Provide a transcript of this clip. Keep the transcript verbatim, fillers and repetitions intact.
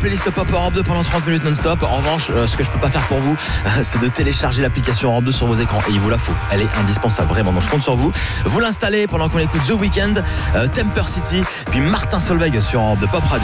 playlist Pop Europe deux pendant trente minutes non-stop. En revanche, euh, ce que je peux pas faire pour vous, euh, c'est de télécharger l'application Europe deux sur vos écrans. Et il vous la faut. Elle est indispensable, vraiment. Donc je compte sur vous. Vous l'installez pendant qu'on écoute The Weeknd, euh, Temper City, puis Martin Solveig sur Europe deux Pop Radio.